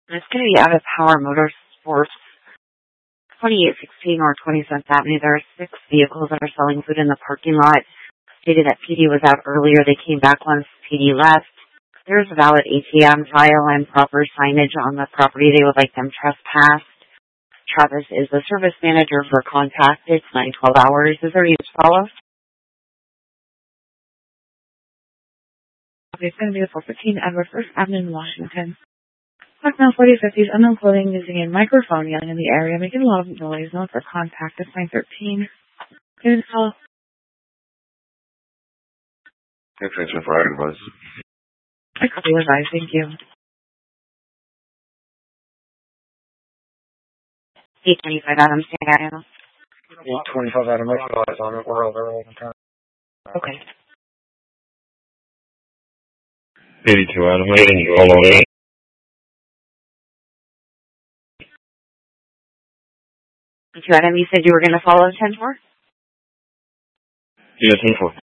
And it's going to be out of Power Motorsports, 2816 or 27th Avenue. There are 6 vehicles that are selling food in the parking lot. Stated that PD was out earlier. They came back once PD left. There's a valid ATM file and proper signage on the property. They would like them trespassed. Travis is the service manager for contact. It's 9-12 hours. Is there any follow-up? Okay, it's going to be the 415 Edward First Avenue in Washington. Now 4050s, unknown clothing using a microphone yelling in the area, making a lot of noise. Note for contact. It's 913. Good call. Attention for advice. I copy your advice. Thank you. 825 Adams, Avenue. 825 Adams, I on it. We're over all the time. Okay. 82 Adams, 8. You said you were going to follow 10-4? Yeah, 10-4.